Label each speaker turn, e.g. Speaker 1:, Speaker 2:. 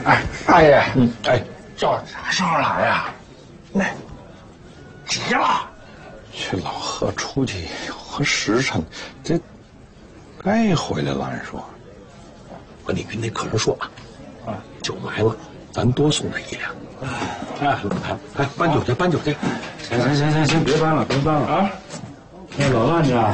Speaker 1: 大爷，叫啥时候来呀？那急了。
Speaker 2: 去老贺出去有个时辰，这该回来了。按说，
Speaker 3: 我得跟那客人说啊，酒来了，咱多送他1辆。搬酒去，搬酒去。
Speaker 4: 行，别搬了啊！那老万家